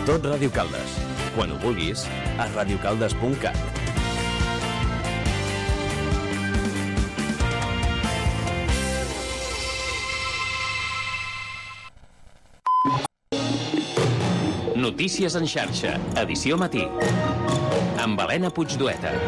Tot Ràdio Caldes. Quan ho vulguis, a radiocaldes.cat. Notícies en xarxa, edició matí. Amb Helena Puigdueta.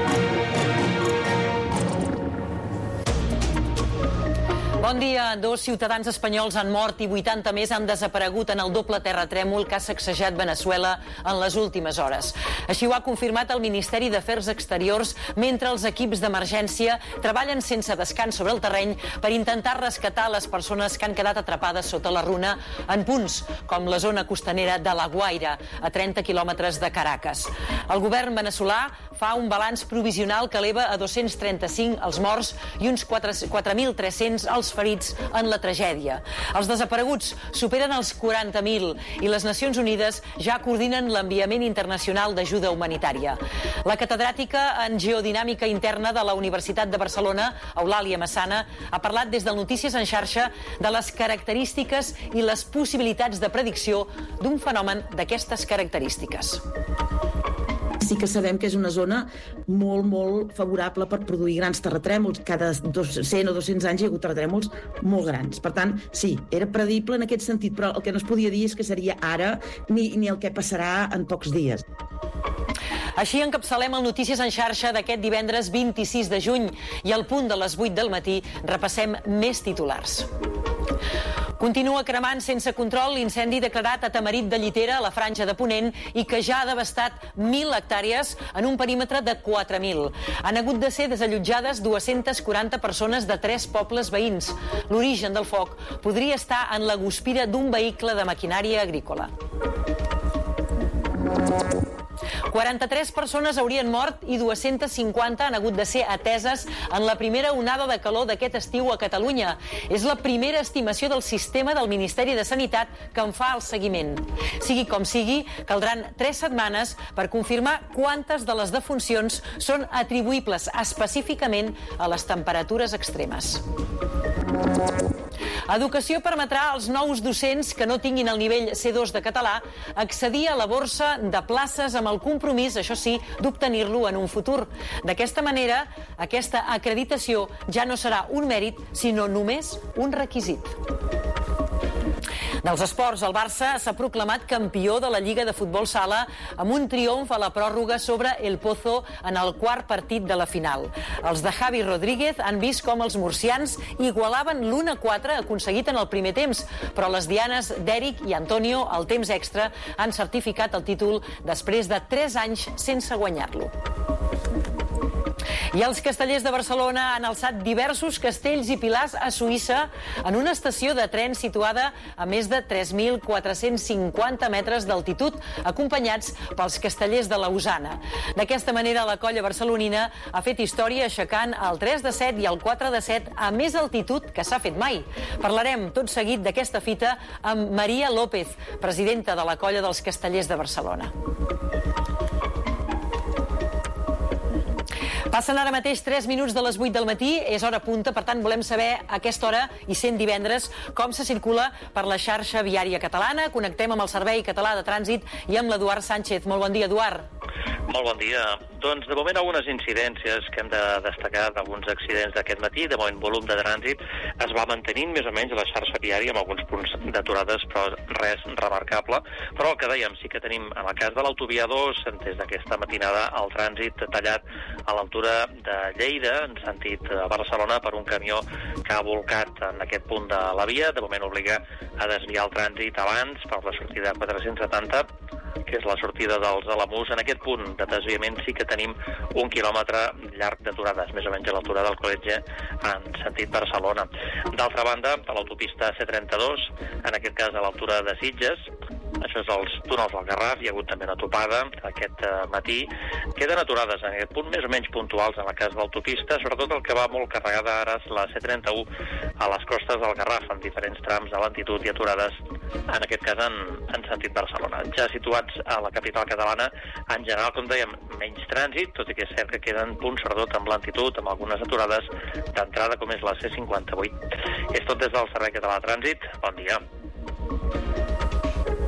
Bon dia. 2 ciutadans espanyols han mort i 80 més han desaparegut en el doble terratrèmol que ha sacsejat Veneçuela en les últimes hores. Així ho ha confirmat el Ministeri d'Afers Exteriors mentre els equips d'emergència treballen sense descans sobre el terreny per intentar rescatar les persones que han quedat atrapades sota la runa en punts com la zona costanera de La Guaira, a 30 quilòmetres de Caracas. El govern veneçolà fa un balanç provisional que eleva a 235 els morts i uns 4.300 els ferits en la tragèdia. Els desapareguts superen els 40.000 i les Nacions Unides ja coordinen l'enviament internacional d'ajuda humanitària. La catedràtica en geodinàmica interna de la Universitat de Barcelona, Eulàlia Massana, ha parlat des del Notícies en xarxa de les característiques i les possibilitats de predicció d'un fenomen d'aquestes característiques. Sí que sabem que és una zona molt, molt favorable per produir grans terratrèmols. Cada 100 o 200 anys hi ha hagut terratrèmols molt grans. Per tant, sí, era predible en aquest sentit, però el que no es podia dir és que seria ara ni el que passarà en pocs dies. Així encapçalem el Notícies en xarxa d'aquest divendres 26 de juny i al punt de les 8 del matí repassem més titulars. Continua cremant sense control l'incendi declarat a Tamarit de Llitera, a la Franja de Ponent, i que ja ha devastat 1.000 hectàrees en un perímetre de 4.000. Han hagut de ser desallotjades 240 persones de 3 pobles veïns. L'origen del foc podria estar en la guspira d'un vehicle de maquinària agrícola. 43 persones haurien mort i 250 han hagut de ser ateses en la primera onada de calor d'aquest estiu a Catalunya. És la primera estimació del sistema del Ministeri de Sanitat que en fa el seguiment. Sigui com sigui, caldran 3 setmanes per confirmar quantes de les defuncions són atribuïbles específicament a les temperatures extremes. Educació permetrà als nous docents que no tinguin el nivell C2 de català accedir a la borsa de places amb el compromís, això sí, d'obtenir-lo en un futur. D'aquesta manera, aquesta acreditació ja no serà un mèrit, sinó només un requisit. Dels esports, el Barça s'ha proclamat campió de la Lliga de Futbol Sala amb un triomf a la pròrroga sobre El Pozo en el quart partit de la final. Els de Javi Rodríguez han vist com els murcians igualaven l'1-4 aconseguit en el primer temps, però les dianes d'Eric i Antonio al temps extra han certificat el títol després de 3 anys sense guanyar-lo. I els castellers de Barcelona han alçat diversos castells i pilars a Suïssa en una estació de tren situada a més de 3.450 metres d'altitud, acompanyats pels castellers de Lausana. D'aquesta manera, la colla barcelonina ha fet història aixecant el 3 de 7 i el 4 de 7 a més altitud que s'ha fet mai. Parlarem tot seguit d'aquesta fita amb Maria López, presidenta de la colla dels castellers de Barcelona. Passen ara mateix 3 minuts de les 8 del matí, és hora punta, per tant volem saber a aquesta hora, i sent divendres, com se circula per la xarxa viària catalana. Connectem amb el Servei Català de Trànsit i amb l'Eduard Sánchez. Molt bon dia, Eduard. Molt bon dia. Doncs de moment algunes incidències que hem de destacar d'alguns accidents d'aquest matí. De moment volum de trànsit es va mantenint més o menys a la xarxa viària amb alguns punts d'aturades, però res remarcable. Però el que dèiem, sí que tenim en el cas de l'autovia 2, des d'aquesta matinada el trànsit tallat a l'altura de Lleida, en sentit a Barcelona, per un camió que ha volcat en aquest punt de la via. De moment obliga a desviar el trànsit abans per la sortida 470, que és la sortida dels Alamús. En aquest punt de desviament sí que tenim 1 quilòmetre llarg d'aturades, més o menys a l'altura del Col·legi en sentit Barcelona. D'altra banda, a l'autopista C32, en aquest cas a l'altura de Sitges, això és els túnels del Garraf, hi ha hagut també una topada aquest matí. Queden aturades en aquest punt, més o menys puntuals en el cas de l'autopista, sobretot el que va molt carregada ara és la C31 a les costes del Garraf, en diferents trams de lentitud i aturades, en aquest cas en sentit Barcelona. Ja situats a la capital catalana, en general, com dèiem, menys trànsit, tot i que és cert que queden punts, sobretot amb lentitud, amb algunes aturades d'entrada, com és la C58. És tot des del Servei Català de Trànsit. Bon dia.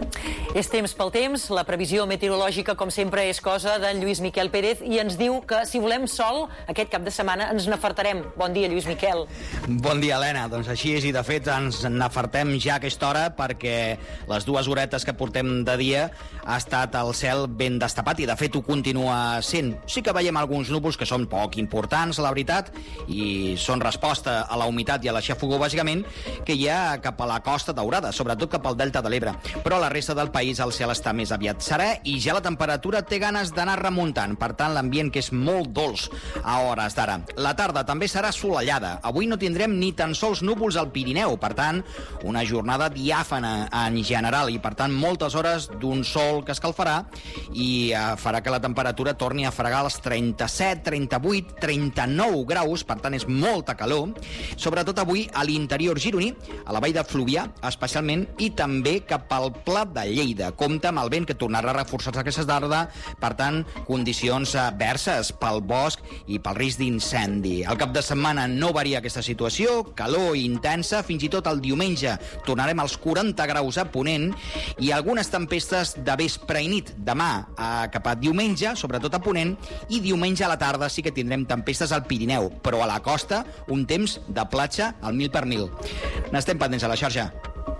És temps pel temps, la previsió meteorològica, com sempre, és cosa d'en Lluís Miquel Pérez i ens diu que si volem sol aquest cap de setmana ens n'afartarem. Bon dia, Lluís Miquel. Bon dia, Helena. Doncs així és, i de fet ens n'afartem ja a aquesta hora perquè les 2 horetes que portem de dia ha estat el cel ben destapat i de fet ho continua sent. Sí que veiem alguns núvols que són poc importants, la veritat, i són resposta a la humitat i a la xafogor, bàsicament, que hi ha cap a la Costa Daurada, sobretot cap al Delta de l'Ebre. Però a la resta del país el cel està més aviat serè i ja la temperatura té ganes d'anar remuntant. Per tant, l'ambient que és molt dolç a hores d'ara. La tarda també serà assolellada. Avui no tindrem ni tan sols núvols al Pirineu. Per tant, una jornada diàfana en general i, per tant, moltes hores d'un sol que escalfarà i farà que la temperatura torni a fregar els 37, 38, 39 graus. Per tant, és molta calor. Sobretot avui a l'interior gironí, a la vall de Fluvià, especialment, i també cap al Pla de Lleida. Compte amb el vent que tornarà a reforçar-se aquesta tarda, per tant, condicions adverses pel bosc i pel risc d'incendi. El cap de setmana no varia aquesta situació, calor intensa, fins i tot el diumenge tornarem als 40 graus a Ponent i algunes tempestes de vespre i nit. Demà cap a diumenge, sobretot a Ponent, i diumenge a la tarda sí que tindrem tempestes al Pirineu, però a la costa un temps de platja al 1000 per 1000. N'estem pendents a la xarxa.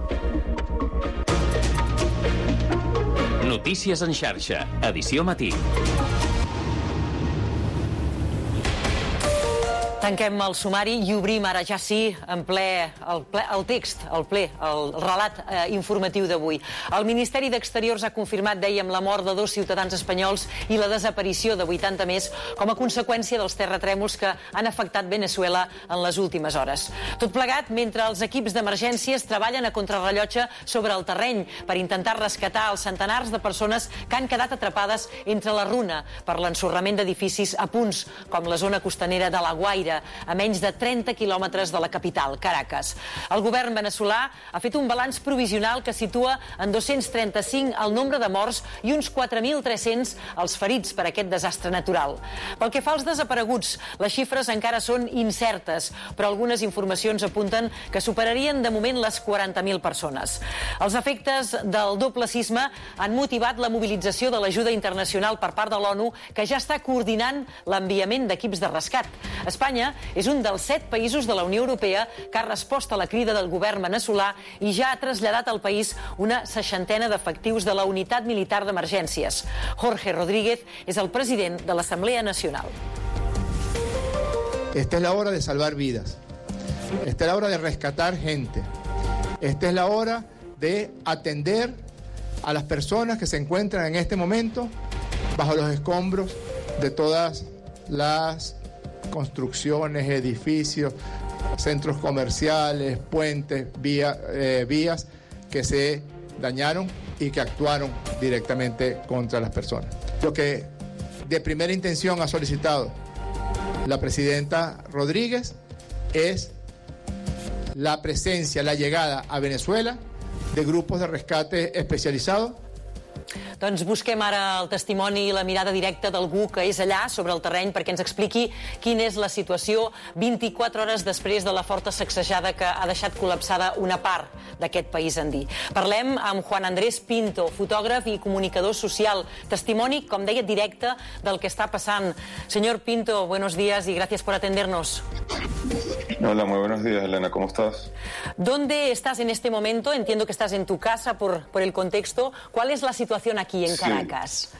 Notícies en xarxa, edició matí. Tanquem el sumari i obrim ara ja sí en ple el text, el relat informatiu d'avui. El Ministeri d'Exteriors ha confirmat, dèiem, la mort de 2 ciutadans espanyols i la desaparició de 80 més com a conseqüència dels terratrèmols que han afectat Veneçuela en les últimes hores. Tot plegat mentre els equips d'emergències treballen a contrarrellotge sobre el terreny per intentar rescatar els centenars de persones que han quedat atrapades entre la runa per l'ensorrament d'edificis a punts com la zona costanera de La Guaira, a menys de 30 quilòmetres de la capital, Caracas. El govern veneçolà ha fet un balanç provisional que situa en 235 el nombre de morts i uns 4.300 els ferits per aquest desastre natural. Pel que fa als desapareguts, les xifres encara són incertes, però algunes informacions apunten que superarien de moment les 40.000 persones. Els efectes del doble sisme han motivat la mobilització de l'ajuda internacional per part de l'ONU, que ja està coordinant l'enviament d'equips de rescat. Espanya és un dels 7 països de la Unió Europea que ha respost a la crida del govern veneçolà i ja ha traslladat al país una 60ena d'efectius de la Unitat Militar d'Emergències. Jorge Rodríguez és el president de l'Assemblea Nacional. Esta es la hora de salvar vidas. Esta es la hora de rescatar gente. Esta es la hora de atender a las personas que se encuentran en este momento bajo los escombros de todas las construcciones, edificios, centros comerciales, puentes, vías que se dañaron y que actuaron directamente contra las personas. Lo que de primera intención ha solicitado la presidenta Rodríguez es la presencia, la llegada a Venezuela de grupos de rescate especializados. Doncs busquem ara el testimoni i la mirada directa d'algú que és allà, sobre el terreny, perquè ens expliqui quina és la situació 24 hores després de la forta sacsejada que ha deixat col·lapsada una part d'aquest país andí. Parlem amb Juan Andrés Pinto, fotògraf i comunicador social. Testimoni, com deia, directe del que está pasando. Señor Pinto, buenos días y gracias por atendernos. Hola, muy buenos días, Elena, ¿cómo estás? ¿Dónde estás en este momento? Entiendo que estás en tu casa por el contexto. ¿Cuál es la situación aquí en Caracas?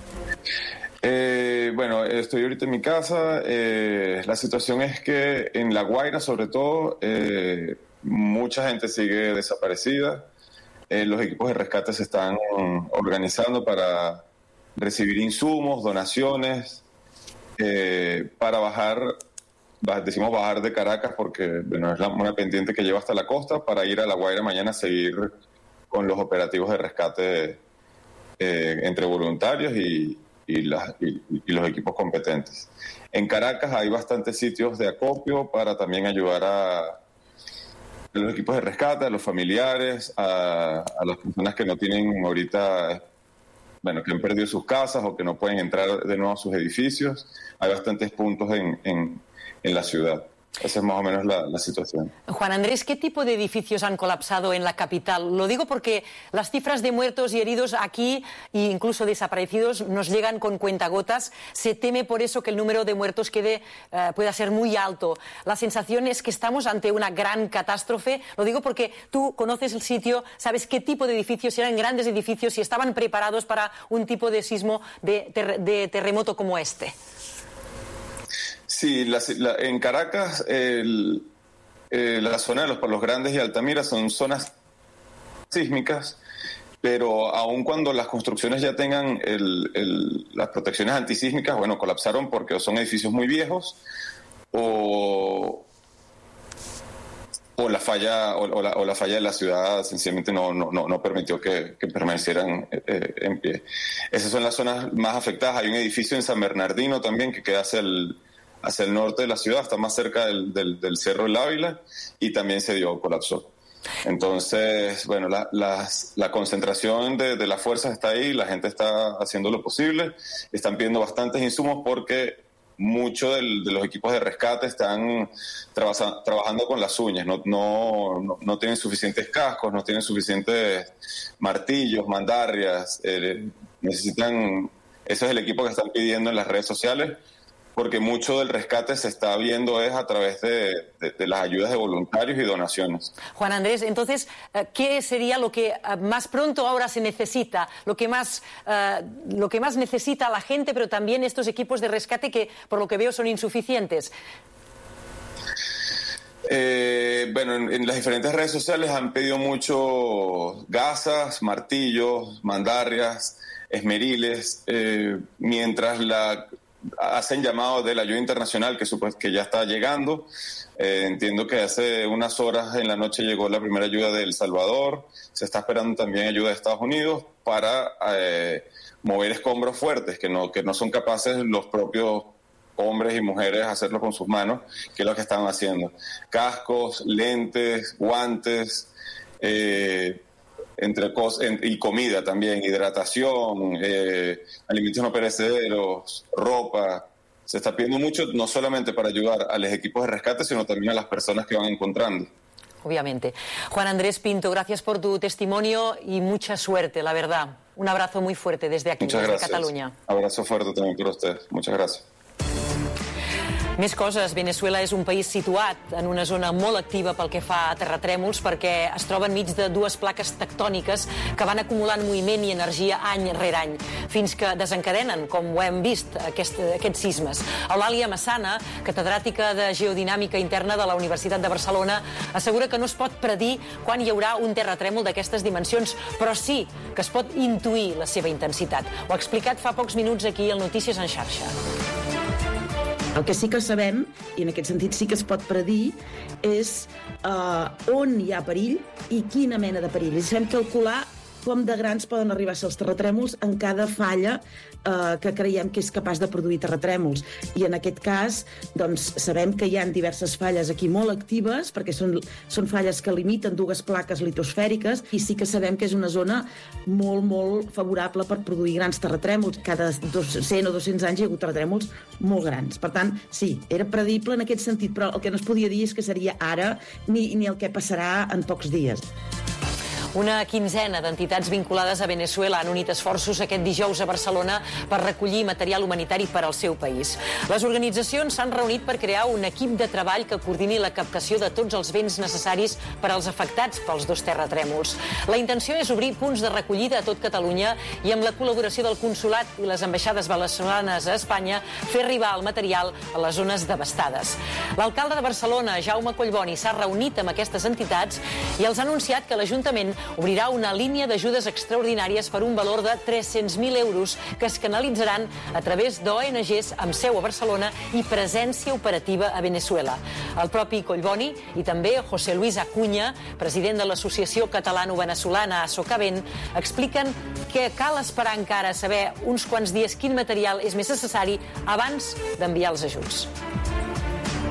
Bueno, estoy ahorita en mi casa. La situación es que en La Guaira, sobre todo, mucha gente sigue desaparecida. Los equipos de rescate se están organizando para recibir insumos, donaciones, para bajar, decimos bajar de Caracas porque bueno, es una pendiente que lleva hasta la costa, para ir a La Guaira mañana a seguir con los operativos de rescate entre voluntarios y los equipos competentes. En Caracas hay bastantes sitios de acopio para también ayudar a los equipos de rescate, a los familiares, a las personas que no tienen ahorita, bueno, que han perdido sus casas o que no pueden entrar de nuevo a sus edificios. Hay bastantes puntos en la ciudad. Esa es más o menos la situación. Juan Andrés, ¿qué tipo de edificios han colapsado en la capital? Lo digo porque las cifras de muertos y heridos aquí, e incluso desaparecidos, nos llegan con cuentagotas. Se teme por eso que el número de muertos pueda ser muy alto. La sensación es que estamos ante una gran catástrofe. Lo digo porque tú conoces el sitio, sabes qué tipo de edificios, eran grandes edificios y estaban preparados para un tipo de sismo, de terremoto como este. Sí, en Caracas la zona de los Palos Grandes y Altamira son zonas sísmicas, pero aun cuando las construcciones ya tengan las protecciones antisísmicas, bueno, colapsaron porque son edificios muy viejos o la falla de la ciudad sencillamente no permitió que permanecieran en pie. Esas son las zonas más afectadas. Hay un edificio en San Bernardino también que queda hacia el norte de la ciudad, está más cerca del Cerro del Ávila, y también colapsó. Entonces, bueno, la concentración de las fuerzas está ahí, la gente está haciendo lo posible, están pidiendo bastantes insumos porque muchos de los equipos de rescate están trabajando con las uñas, no tienen suficientes cascos, no tienen suficientes martillos, mandarrias, necesitan, ese es el equipo que están pidiendo en las redes sociales, porque mucho del rescate se está viendo es a través de las ayudas de voluntarios y donaciones. Juan Andrés, entonces, ¿qué sería lo que más pronto ahora se necesita? Lo que más necesita la gente, pero también estos equipos de rescate que, por lo que veo, son insuficientes. Bueno, en las diferentes redes sociales han pedido mucho gasas, martillos, mandarrias, esmeriles, mientras hacen llamado de la ayuda internacional que ya está llegando. Entiendo que hace unas horas en la noche llegó la primera ayuda de El Salvador. Se está esperando también ayuda de Estados Unidos para mover escombros fuertes que no son capaces los propios hombres y mujeres hacerlo con sus manos, que es lo que están haciendo. Cascos, lentes, guantes, y comida también, hidratación, alimentos no perecederos, ropa. Se está pidiendo mucho, no solamente para ayudar a los equipos de rescate, sino también a las personas que van encontrando. Obviamente. Juan Andrés Pinto, gracias por tu testimonio y mucha suerte, la verdad. Un abrazo muy fuerte desde aquí, desde Catalunya. Abrazo fuerte también para ustedes. Muchas gracias. Més coses. Veneçuela és un país situat en una zona molt activa pel que fa a terratrèmols, perquè es troba enmig de dues plaques tectòniques que van acumulant moviment i energia any rere any, fins que desencadenen, com ho hem vist, aquests sismes. Eulàlia Massana, catedràtica de Geodinàmica Interna de la Universitat de Barcelona, assegura que no es pot predir quan hi haurà un terratrèmol d'aquestes dimensions, però sí que es pot intuir la seva intensitat. Ho ha explicat fa pocs minuts aquí al Notícies en Xarxa. El que sí que sabem, i en aquest sentit sí que es pot predir, és on hi ha perill i quina mena de perill. I sabem calcular com de grans poden arribar a ser els terratrèmols en cada falla que creiem que és capaç de produir terratrèmols. I en aquest cas, doncs, sabem que hi ha diverses falles aquí molt actives, perquè són falles que limiten dues plaques litosfèriques, i sí que sabem que és una zona molt, molt favorable per produir grans terratrèmols. Cada 100 o 200 anys hi ha hagut terratrèmols molt grans. Per tant, sí, era predible en aquest sentit, però el que no es podia dir és que seria ara ni el que passarà en pocs dies. Una quinzena d'entitats vinculades a Veneçuela han unit esforços aquest dijous a Barcelona per recollir material humanitari per al seu país. Les organitzacions s'han reunit per crear un equip de treball que coordini la captació de tots els béns necessaris per als afectats pels dos terratrèmols. La intenció és obrir punts de recollida a tot Catalunya i, amb la col·laboració del Consolat i les ambaixades veneçolanes a Espanya, fer arribar el material a les zones devastades. L'alcalde de Barcelona, Jaume Collboni, s'ha reunit amb aquestes entitats i els ha anunciat que l'Ajuntament obrirà una línia d'ajudes extraordinàries per un valor de 300.000 euros que es canalitzaran a través d'ONGs amb seu a Barcelona i presència operativa a Veneçuela. El propi Collboni i també José Luis Acuña, president de l'Associació Catalano-Venezolana Socavent, expliquen que cal esperar encara a saber uns quants dies quin material és més necessari abans d'enviar els ajuts.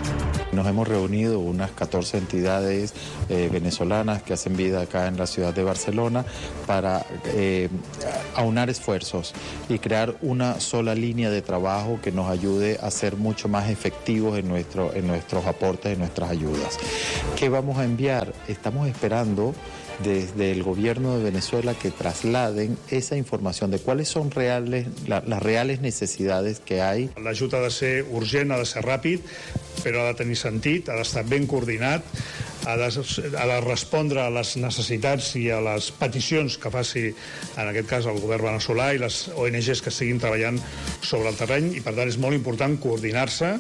Nos hemos reunido unas 14 entidades venezolanas que hacen vida acá en la ciudad de Barcelona para aunar esfuerzos y crear una sola línea de trabajo que nos ayude a ser mucho más efectivos en nuestros aportes, en nuestras ayudas. ¿Qué vamos a enviar? Estamos esperando desde el gobierno de Venezuela que trasladen esa información de cuáles son las reales necessitats que hay. L'ajut ha de ser urgent, ha de ser ràpid, però ha de tenir sentit, ha d'estar ben coordinat, ha de respondre a les necessitats i a les peticions que faci, en aquest cas, el govern veneçolà i les ONGs que estiguin treballant sobre el terreny, i per tant és molt important coordinar-se.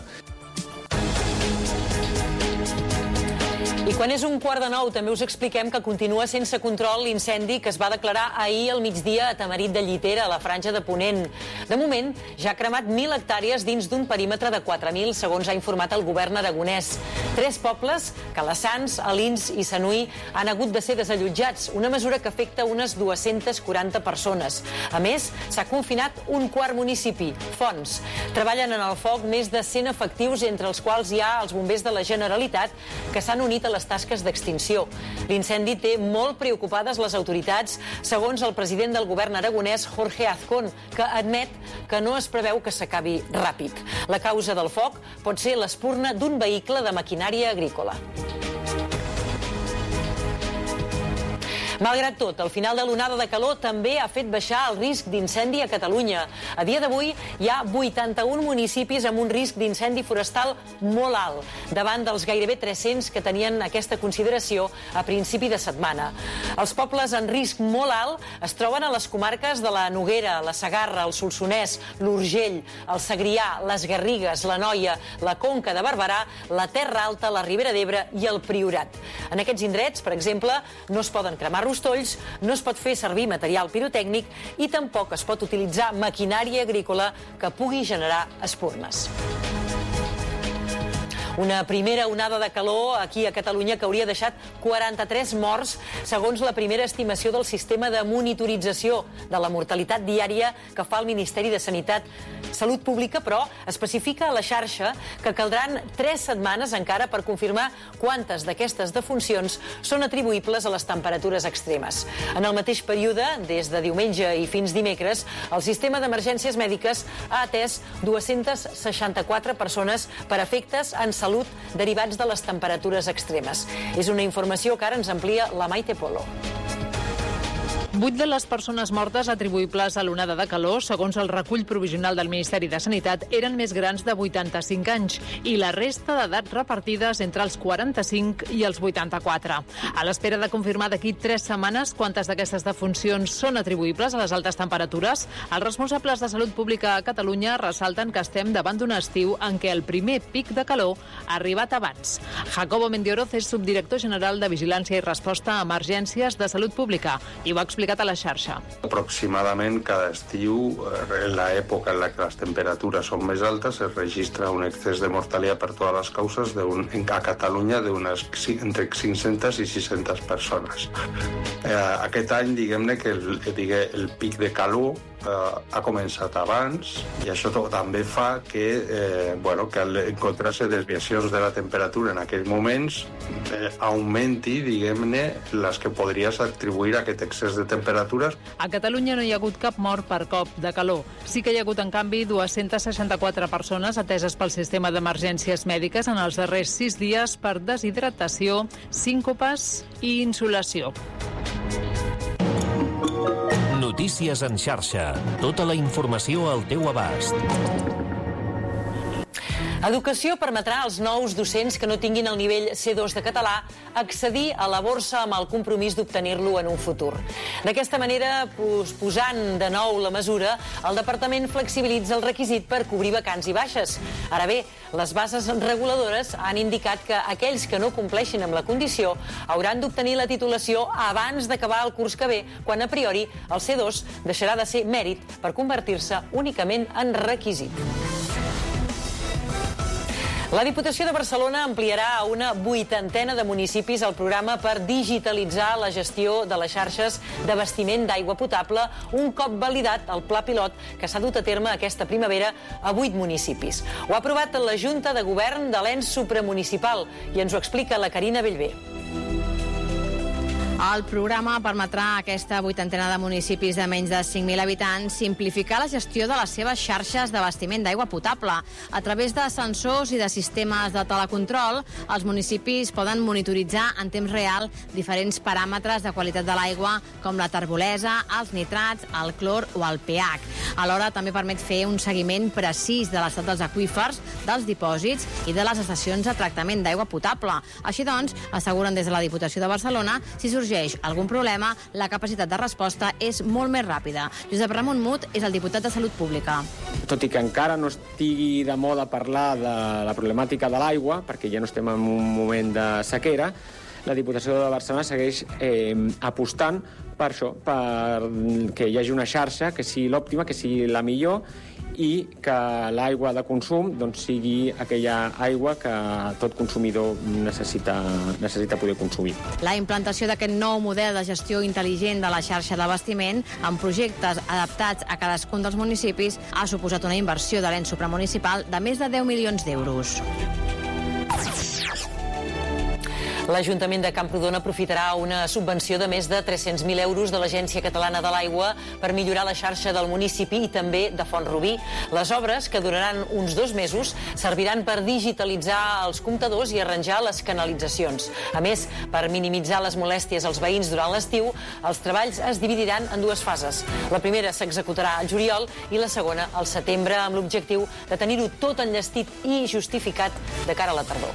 I quan és 8:45 també us expliquem que continua sense control l'incendi que es va declarar ahir al migdia a Tamarit de Llitera, a la Franja de Ponent. De moment, ja ha cremat 1.000 hectàrees dins d'un perímetre de 4.000, segons ha informat el govern aragonès. 3 pobles, Calassans, Alins i Sanui, han hagut de ser desallotjats, una mesura que afecta unes 240 persones. A més, s'ha confinat un quart municipi, Fonts. Treballen en el foc més de 100 efectius, entre els quals hi ha els bombers de la Generalitat, que s'han unit a les tasques d'extinció. L'incendi té molt preocupades les autoritats, segons el president del govern aragonès, Jorge Azcón, que admet que no es preveu que s'acabi ràpid. La causa del foc pot ser l'espurna d'un vehicle de maquinària agrícola. Malgrat tot, el final de l'onada de calor també ha fet baixar el risc d'incendi a Catalunya. A dia d'avui hi ha 81 municipis amb un risc d'incendi forestal molt alt, davant dels gairebé 300 que tenien aquesta consideració a principi de setmana. Els pobles en risc molt alt es troben a les comarques de la Noguera, la Segarra, el Solsonès, l'Urgell, el Segrià, les Garrigues, l'Anoia, la Conca de Barberà, la Terra Alta, la Ribera d'Ebre i el Priorat. En aquests indrets, per exemple, no es poden cremar rostolls, no es pot fer servir material pirotècnic i tampoc es pot utilitzar maquinària agrícola que pugui generar espurnes. Una primera onada de calor aquí a Catalunya que hauria deixat 43 morts, segons la primera estimació del sistema de monitorització de la mortalitat diària que fa el Ministeri de Sanitat. Salut Pública, però, especifica a la xarxa que caldran 3 setmanes encara per confirmar quantes d'aquestes defuncions són atribuïbles a les temperatures extremes. En el mateix període, des de diumenge i fins dimecres, el sistema d'emergències mèdiques ha atès 264 persones per efectes en salut derivats de les temperatures extremes. És una informació que ara ens amplia la Maite Polo. 8 de les persones mortes atribuïbles a l'onada de calor, segons el recull provisional del Ministeri de Sanitat, eren més grans de 85 anys i la resta d'edats repartides entre els 45 i els 84. A l'espera de confirmar d'aquí 3 setmanes quantes d'aquestes defuncions són atribuïbles a les altes temperatures, els responsables de Salut Pública a Catalunya ressalten que estem davant d'un estiu en què el primer pic de calor ha arribat abans. Jacobo Mendioroz és subdirector general de Vigilància i Resposta a Emergències de Salut Pública i ho ha explicat a la xarxa. Aproximadament cada estiu, en l'època en la que les temperatures són més altes, es registra un excés de mortalitat per totes les causes a Catalunya entre 500 i 600 persones. Aquest any, diguem-ne que el pic de calor ha començat abans i això també fa que al encontrar-se desviacions de la temperatura en aquells moments augmenti, diguem-ne, les que podries atribuir a aquest excés de temperatures. A Catalunya no hi ha hagut cap mort per cop de calor. Sí que hi ha hagut, en canvi, 264 persones ateses pel sistema d'emergències mèdiques en els darrers 6 dies per deshidratació, síncopes i insolació. Notícies en xarxa. Tota la informació al teu abast. Educació permetrà als nous docents que no tinguin el nivell C2 de català accedir a la borsa amb el compromís d'obtenir-lo en un futur. D'aquesta manera, posant de nou la mesura, el departament flexibilitza el requisit per cobrir vacants i baixes. Ara bé, les bases reguladores han indicat que aquells que no compleixin amb la condició hauran d'obtenir la titulació abans d'acabar el curs que ve, quan a priori el C2 deixarà de ser mèrit per convertir-se únicament en requisit. La Diputació de Barcelona ampliarà a una 80ena de municipis el programa per digitalitzar la gestió de les xarxes d'abastiment d'aigua potable, un cop validat el pla pilot que s'ha dut a terme aquesta primavera a 8 municipis. Ho ha aprovat la Junta de Govern de l'ens supramunicipal i ens ho explica la Carina Bellver. El programa permetrà a aquesta 80ena de municipis de menys de 5.000 habitants simplificar la gestió de les seves xarxes d'abastiment d'aigua potable. A través de sensors i de sistemes de telecontrol, els municipis poden monitoritzar en temps real diferents paràmetres de qualitat de l'aigua, com la terbolesa, els nitrats, el clor o el pH. Alhora, també permet fer un seguiment precís de l'estat dels aqüífers, dels dipòsits i de les estacions de tractament d'aigua potable. Així doncs, asseguren des de la Diputació de Barcelona, si sorgeix algun problema, la capacitat de resposta és molt més ràpida. Josep Ramon Mut és el diputat de Salut Pública. Tot i que encara no estigui de moda parlar de la problemàtica de l'aigua, perquè ja no estem en un moment de sequera, la Diputació de Barcelona segueix apostant per això, per que hi hagi una xarxa que sigui l'òptima, que sigui la millor, i que l'aigua de consum sigui aquella aigua que tot consumidor necessita poder consumir. La implantació d'aquest nou model de gestió intel·ligent de la xarxa d'abastiment amb projectes adaptats a cadascun dels municipis ha suposat una inversió de l'ens supramunicipal de més de 10 milions d'euros. L'Ajuntament de Camprodon aprofitarà una subvenció de més de 300.000 euros de l'Agència Catalana de l'Aigua per millorar la xarxa del municipi i també de Font-rubí. Les obres, que duraran uns 2 mesos, serviran per digitalitzar els comptadors i arranjar les canalitzacions. A més, per minimitzar les molèsties als veïns durant l'estiu, els treballs es dividiran en 2 fases. La primera s'executarà al juliol i la segona al setembre, amb l'objectiu de tenir-ho tot enllestit i justificat de cara a la tardor.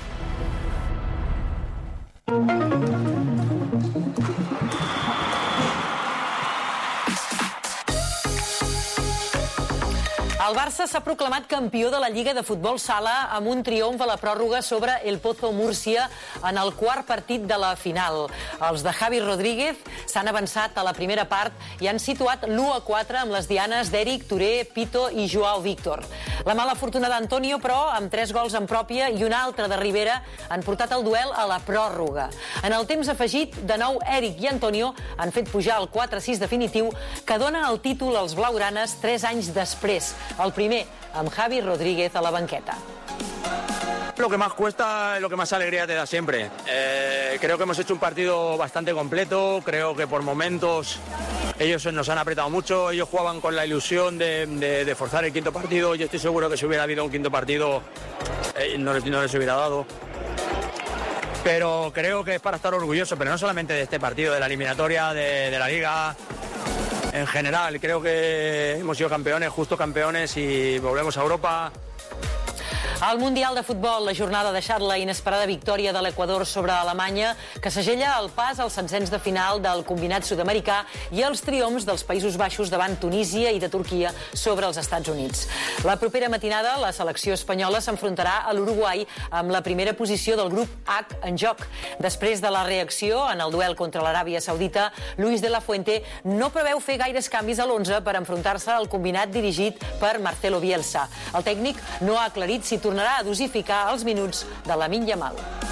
El Barça s'ha proclamat campió de la Lliga de Futbol Sala amb un triomf a la pròrroga sobre el Pozo Múrcia en el 4è partit de la final. Els de Javi Rodríguez s'han avançat a la primera part i han situat l'1-4 amb les dianes d'Eric, Touré, Pito i Joao Víctor. La mala fortuna d'Antonio, però, amb 3 gols en pròpia i un altre de Rivera, han portat el duel a la pròrroga. En el temps afegit, de nou, Eric i Antonio han fet pujar el 4-6 definitiu que dona el títol als blaugranes 3 anys després. El primer, amb Javi Rodríguez a la banqueta. Lo que más cuesta es lo que más alegría te da siempre. Creo que hemos hecho un partido bastante completo, creo que por momentos ellos nos han apretado mucho, ellos jugaban con la ilusión de forzar el 5.º partido, yo estoy seguro que si hubiera habido un 5.º partido no les hubiera dado. Pero creo que es para estar orgulloso, pero no solamente de este partido, de la eliminatoria, de la Liga. En general, creo que hemos sido campeones, justos campeones, y volvemos a Europa. Al Mundial de Futbol, la jornada ha deixat la inesperada victòria de l'Equador sobre Alemanya, que segella el pas als setzents de final del combinat sud-americà i els triomfs dels Països Baixos davant Tunísia i de Turquia sobre els Estats Units. La propera matinada, la selecció espanyola s'enfrontarà a l'Uruguai amb la primera posició del grup H en joc. Després de la reacció en el duel contra l'Aràbia Saudita, Luis de la Fuente no preveu fer gaires canvis a l'11 per enfrontar-se al combinat dirigit per Marcelo Bielsa. El tècnic no ha aclarit si tornarà a dosificar els minuts de Lamine Yamal.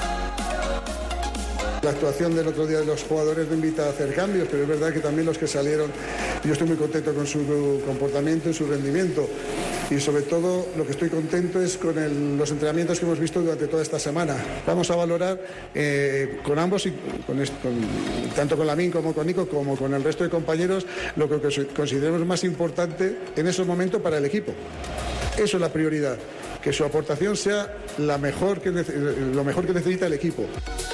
La actuación del otro día de los jugadores no invita a hacer cambios, pero es verdad que también los que salieron, yo estoy muy contento con su comportamiento y su rendimiento. Y sobre todo lo que estoy contento es con los entrenamientos que hemos visto durante toda esta semana. Vamos a valorar con ambos, tanto con Lamine como con Nico, como con el resto de compañeros, lo que consideremos más importante en esos momentos para el equipo. Eso es la prioridad, que su aportación sea lo mejor que necesita el equipo.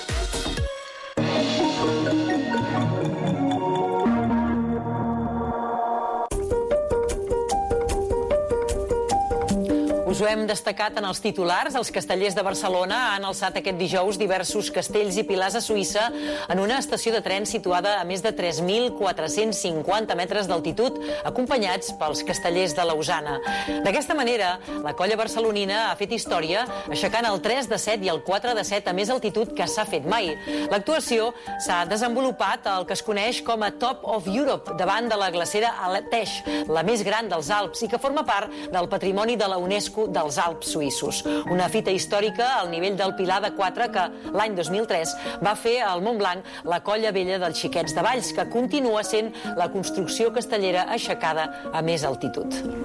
Us ho hem destacat en els titulars. Els castellers de Barcelona han alçat aquest dijous diversos castells i pilars a Suïssa en una estació de tren situada a més de 3.450 metres d'altitud, acompanyats pels castellers de Lausana. D'aquesta manera, la colla barcelonina ha fet història, aixecant el 3 de 7 i el 4 de 7 a més altitud que s'ha fet mai. L'actuació s'ha desenvolupat al que es coneix com a Top of Europe, davant de la glacera Aleteix, la més gran dels Alps, i que forma part del patrimoni de la UNESCO Pico dels Alps suïssos. Una fita històrica al nivell del Pilar de 4 que l'any 2003 va fer al Montblanc la Colla Vella dels Xiquets de Valls, que continua sent la construcció castellera aixecada a més altitud.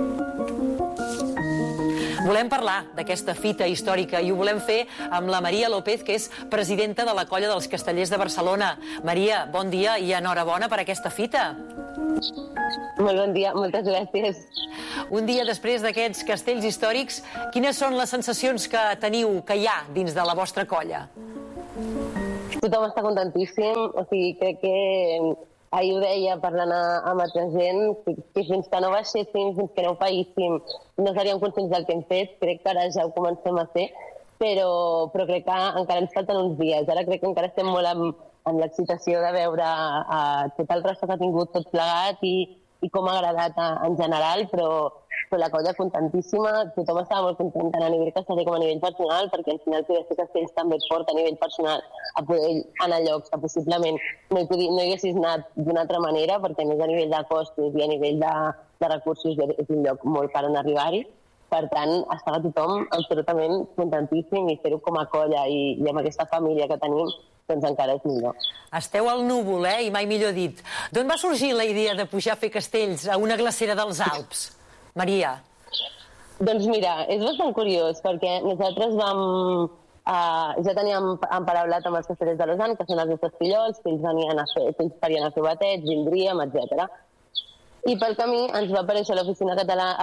Volem parlar d'aquesta fita històrica i ho volem fer amb la Maria López, que és presidenta de la Colla dels Castellers de Barcelona. Maria, bon dia i enhorabona per aquesta fita. Molt bon dia, moltes gràcies. Un dia després d'aquests castells històrics, quines són les sensacions que teniu, que hi ha dins de la vostra colla? Tothom està contentíssim, o sigui, crec que ahir ho deia parlant amb altra gent, que fins que no baixéssim, fins que no ho païssim, no seríem conscients del que hem fet. Crec que ara ja ho comencem a fer, però crec que encara ens falten uns dies. Ara crec que encara estem molt amb l'excitació de veure tot el resta que ha tingut tot plegat i com ha agradat en general, però la colla contentíssima, tothom estava molt content tant a nivell casteller com a nivell personal, perquè al final poder fer castells també et porta a nivell personal a poder anar a llocs que possiblement no hi haguessis anat d'una altra manera, perquè més a nivell de costos i a nivell de recursos és un lloc molt car on arribar-hi. Per tant, estava tothom absolutament contentíssim i fer-ho com a colla i amb aquesta família que tenim, doncs encara és millor. Esteu al núvol, i mai millor dit. D'on va sorgir la idea de pujar a fer castells a una glacera dels Alps? Maria. Doncs mira, és bastant curiós, perquè nosaltres ja teníem emparaulat amb els castellers de Lausanne, que són els nostres fillols, que ells farien a fer batets, vindríem, etc. I pel camí ens va aparèixer l'oficina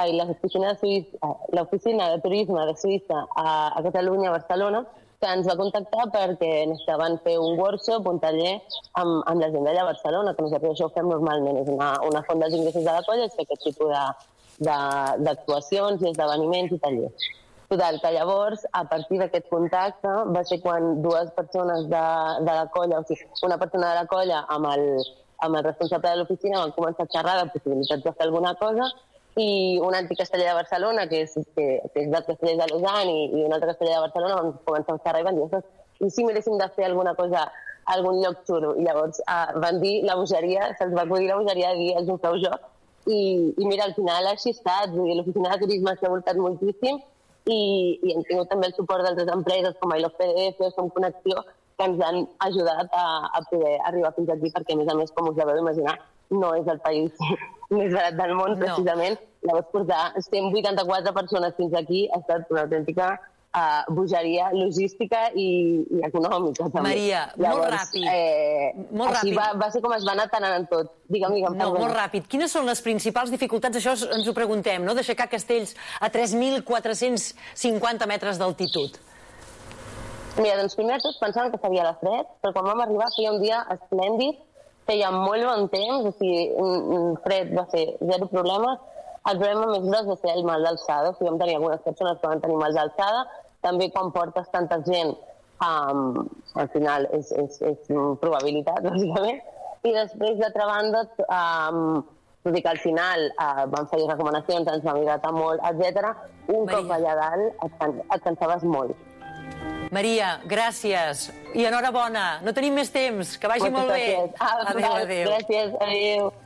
de turisme de Suïssa a Catalunya, a Barcelona, que ens va contactar perquè necessitaven fer un workshop, un taller amb la gent d'allà a Barcelona, que nosaltres això ho fem normalment, és una font dels ingressos de la colla, és fer aquest tipus d'actuacions i esdeveniments i tallers. Total, que llavors, a partir d'aquest contacte, va ser quan dues persones de la colla, o sigui, una persona de la colla amb el responsable de l'oficina van començar a xerrar de possibilitats de fer alguna cosa i un antic casteller de Barcelona, que és del casteller de Lausanne i un altre casteller de Barcelona, van començar a xerrar i van dir, i si miréssim de fer alguna cosa a algun lloc xulo? I llavors van dir la bogeria, se'ls va acudir la bogeria de dir els ho feu jo. I mira, al final així ha estat, l'oficina de turisme s'ha voltat moltíssim i hem tingut també el suport d'altres empreses com I Love PDF, Som Connexió, que ens han ajudat a poder arribar fins aquí, perquè a més, com us deveu imaginar, no és el país més barat del món, precisament. Llavors, portar 184 persones fins aquí ha estat una autèntica bogeria logística i econòmica. També. Maria, molt ràpid. Així va ser com es va anar anant tot. Digue'm. No, molt ràpid. Quines són les principals dificultats? Això ens ho preguntem, no? D'aixecar castells a 3.450 metres d'altitud. Mira, doncs primer tot pensàvem que seria de fred, però quan vam arribar feia un dia esplèndid, feia molt bon temps, o sigui, fred va ser zero problemes. El problema més gros va ser el mal d'alçada, o sigui, vam tenir algunes persones que van tenir mal d'alçada, també quan portes tanta gent, al final és probabilitat, bàsicament, i després, d'altra banda, tot i que al final vam fer recomanacions, ens vam hidratar molt, etc. Un cop allà dalt et cansaves molt. Maria, gràcies i enhorabona. No tenim més temps. Que vagi molt bé. Adéu. Gràcies, adéu.